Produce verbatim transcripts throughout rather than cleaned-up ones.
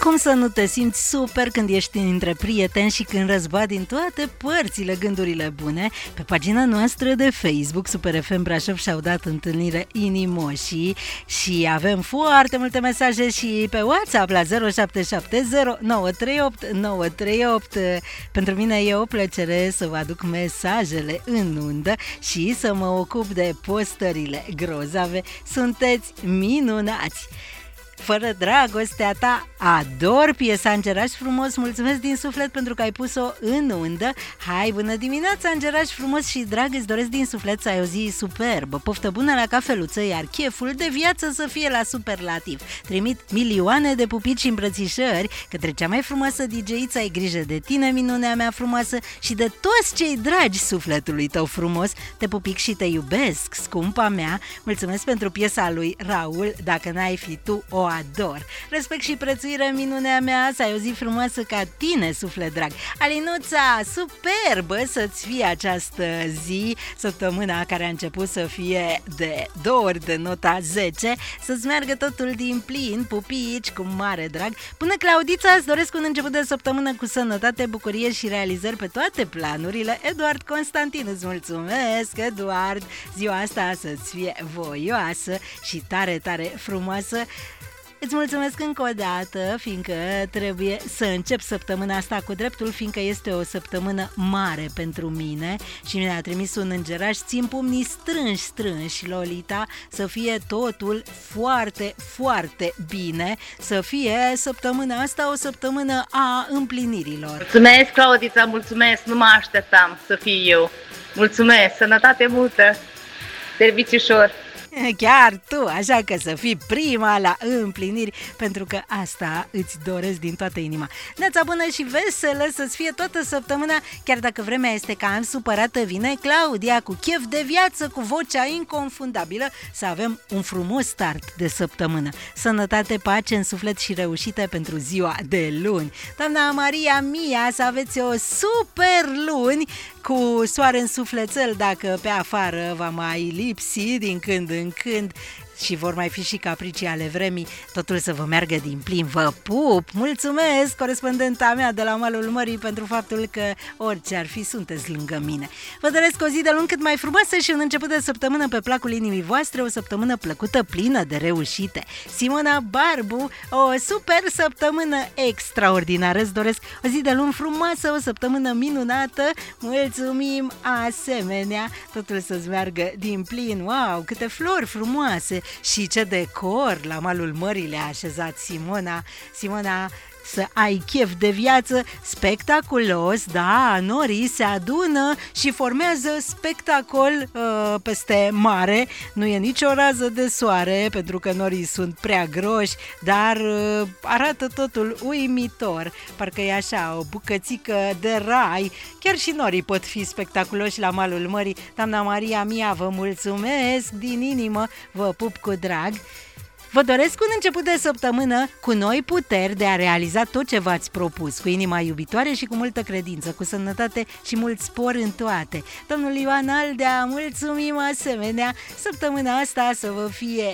Cum să nu te simți super când ești între prieteni și când răzbat din toate părțile gândurile bune? Pe pagina noastră de Facebook, Super F M Brașov, și-au dat întâlnire inimoșii și avem foarte multe mesaje și pe WhatsApp la zero șapte șapte zero nouă trei opt nouă trei opt. Pentru mine e o plăcere să vă aduc mesajele în undă și să mă ocup de postările grozave. Sunteți minunați! Fără dragostea ta, ador piesa Îngeraș frumos. Mulțumesc din suflet pentru că ai pus-o în undă. Hai, bună dimineața, Îngeraș frumos și drag, îți doresc din suflet să ai o zi superbă. Poftă bună la cafeluță, iar cheful de viață să fie la superlativ. Trimit milioane de pupici și îmbrățișări către cea mai frumoasă D J-iță. Ai grijă de tine, minunea mea frumoasă, și de toți cei dragi sufletului tău frumos. Te pupic și te iubesc, scumpa mea. Mulțumesc pentru piesa lui Raul, Dacă n-ai fi tu, o ador. Respect și prețuire, minunea mea, să ai o zi frumoasă ca tine, suflet drag. Alinuța, superbă să-ți fie această zi, săptămâna care a început să fie de două ori de nota zece, să-ți meargă totul din plin, pupici, cu mare drag. Până Claudița, îți doresc un început de săptămână cu sănătate, bucurie și realizări pe toate planurile. Eduard Constantin, îți mulțumesc, Eduard, ziua asta să-ți fie voioasă și tare, tare frumoasă. Îți mulțumesc încă o dată, fiindcă trebuie să încep săptămâna asta cu dreptul, fiindcă este o săptămână mare pentru mine și mi-a trimis un îngeraș. Țin pumnii strânși, strânși, Lolita, să fie totul foarte, foarte bine, să fie săptămâna asta o săptămână a împlinirilor. Mulțumesc, Claudița, mulțumesc, nu mă așteptam să fiu eu. Mulțumesc, sănătate multă, serviciu ușor. Chiar tu, așa că să fii prima la împliniri, pentru că asta îți doresc din toată inima. Neața bună și veselă să-ți fie toată săptămâna, chiar dacă vremea este cam supărată, vine Claudia cu chef de viață, cu vocea inconfundabilă, să avem un frumos start de săptămână. Sănătate, pace în suflet și reușite pentru ziua de luni. Doamna Maria Mia, să aveți o super luni cu soare în sufletel, dacă pe afară va mai lipsi din când în când și vor mai fi și capricii ale vremii, totul să vă meargă din plin. Vă pup! Mulțumesc, corespondenta mea de la malul mării, pentru faptul că orice ar fi, sunteți lângă mine. Vă doresc o zi de luni cât mai frumoasă și un început de săptămână pe placul inimii voastre, o săptămână plăcută, plină de reușite. Simona Barbu, o super săptămână extraordinară. Îți doresc o zi de luni frumoasă, o săptămână minunată. Mulțumim asemenea, totul să-ți meargă din plin. Wow, câte flori frumoase! Și ce decor la malul mării le-a așezat Simona. Simona, să ai chef de viață, spectaculos, da, norii se adună și formează spectacol uh, peste mare. Nu e nicio rază de soare, pentru că norii sunt prea groși, dar uh, arată totul uimitor. Parcă e așa, o bucățică de rai. Chiar și norii pot fi spectaculoși la malul mării. Doamna Maria Mia, vă mulțumesc din inimă, vă pup cu drag. Vă doresc un început de săptămână cu noi puteri de a realiza tot ce v-ați propus, cu inima iubitoare și cu multă credință, cu sănătate și mult spor în toate. Domnul Ioan Aldea, mulțumim asemenea, săptămâna asta să vă fie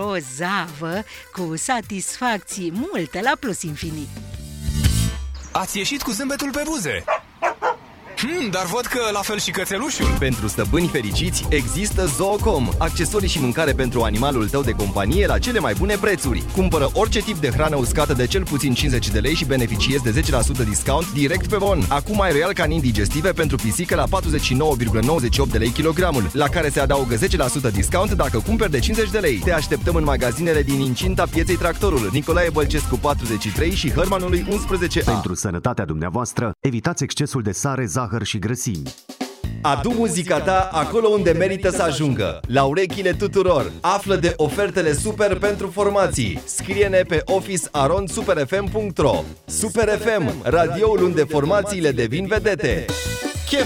grozavă, cu satisfacții multe, la plus infinit. Ați ieșit cu zâmbetul pe buze. Hmm, dar văd că la fel și cățelușul. Pentru stăpâni fericiți există Zoocom, accesorii și mâncare pentru animalul tău de companie la cele mai bune prețuri. Cumpără orice tip de hrană uscată de cel puțin cincizeci de lei și beneficiezi de zece la sută discount direct pe bon. Acum ai Royal Canin digestive pentru pisică la patruzeci și nouă virgulă nouăzeci și opt de lei kilogramul, la care se adaugă zece la sută discount dacă cumperi de cincizeci de lei. Te așteptăm în magazinele din incinta pieței Tractorul, Nicolae Bălcescu patruzeci și trei și Hărmanului unsprezece A. Pentru sănătatea dumneavoastră, evitați excesul de sare, zahăr și grăsimi. Adu muzica ta acolo unde merită să ajungă, la urechile tuturor. Află de ofertele super pentru formații. Scrie-ne pe office arond super f m punct ro. Super F M, radioul unde formațiile devin vedete.